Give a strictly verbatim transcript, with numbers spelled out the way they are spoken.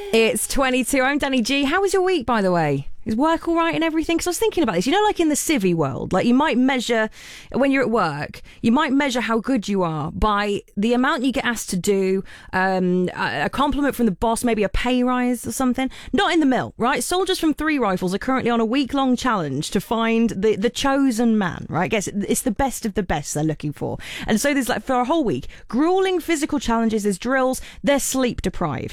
It's twenty-two. I'm Danny G. How was your week, by the way? Is work all right and everything? Because I was thinking about this. You know, like in the civvy world, like you might measure, when you're at work, you might measure how good you are by the amount you get asked to do, um, a, a compliment from the boss, maybe a pay rise or something. Not in the mill, right? Soldiers from Three Rifles are currently on a week-long challenge to find the, the chosen man, right? I guess it's the best of the best they're looking for. And so there's like, for a whole week, grueling physical challenges, there's drills, they're sleep deprived.